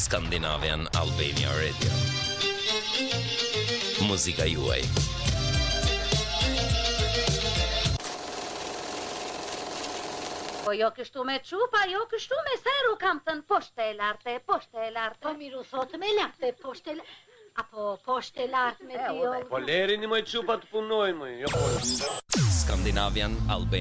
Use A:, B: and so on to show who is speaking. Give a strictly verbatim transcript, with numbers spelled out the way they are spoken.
A: Skandinavian Albania Radio. Muzika juaj.
B: Po jo kështu me qupa, jo kështu me seru, kam thënë poshte e lartë, poshte e lartë.
C: Po miru thot me lartë, poshte e lartë, apo poshte e lartë me dio.
D: Po lerini më qupa të punojnë më, jo po.
A: Skandinavian Albania